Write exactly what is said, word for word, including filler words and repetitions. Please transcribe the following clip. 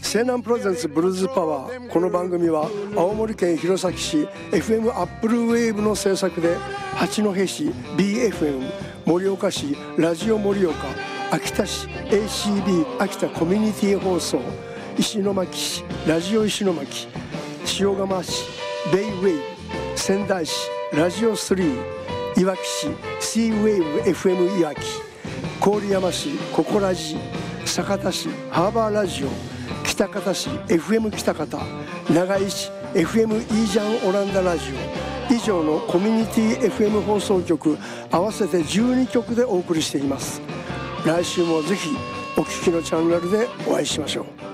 西南プレゼンツブルーズパワー。この番組は青森県弘前市 エフエム アップルウェーブの制作で、八戸市 ビーエフエム、 盛岡市ラジオ盛岡、秋田市 エーシービー 秋田コミュニティ放送、石巻市ラジオ石巻、塩釜市ベイウェイ、仙台市ラジオスリー、いわき市シーウェーブ エフエム いわき、郡山市ココラジ、酒田市ハーバーラジオ、喜多方市 エフエム 喜多方、長井市 エフエム イージャンオランダラジオ、以上のコミュニティ エフエム 放送局合わせてじゅうにきょくでお送りしています。来週もぜひお聞きのチャンネルでお会いしましょう。